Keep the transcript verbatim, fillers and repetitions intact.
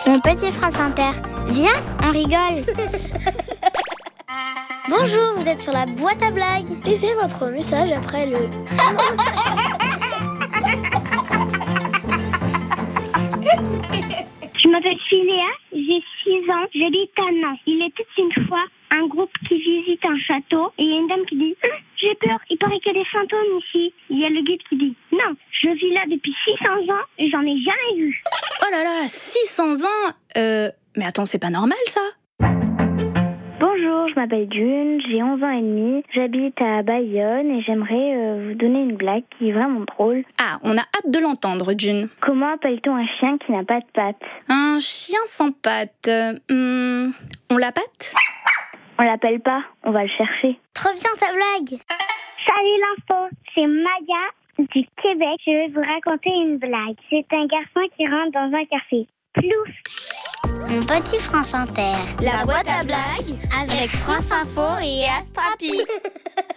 Mon petit France Inter, viens, on rigole. Bonjour, vous êtes sur la boîte à blagues. Laissez votre message après le... Je m'appelle Philéa, j'ai six ans, j'habite à Nantes. Il était une fois un groupe qui visite un château et il y a une dame qui dit hm, « J'ai peur, il paraît qu'il y a des fantômes ici. » Il y a le guide qui dit « Non, je vis là depuis six cents ans et j'en ai jamais vu. » Oh là là, six cents ans Euh... Mais attends, c'est pas normal ça. Bonjour, je m'appelle June, j'ai onze ans et demi, j'habite à Bayonne et j'aimerais euh, vous donner une blague qui est vraiment drôle. Ah, on a hâte de l'entendre, June. Comment appelle-t-on un chien qui n'a pas de pattes ? Un chien sans pattes. Hum, on l'a patte ? On l'appelle pas, on va le chercher. Trop bien ta blague. Salut l'info, c'est Maya du Québec. Je vais vous raconter une blague. C'est un garçon qui rentre dans un café. Plouf! Mon petit France Inter, La boîte à blagues avec France Info et Astrapi.